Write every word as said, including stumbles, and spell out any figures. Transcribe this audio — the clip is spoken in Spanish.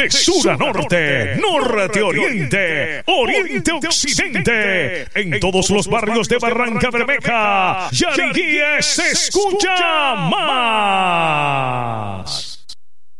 de sur a norte, norte a oriente, oriente a occidente, en todos los barrios de Barranca Bermeja, Yariguíes se escucha más.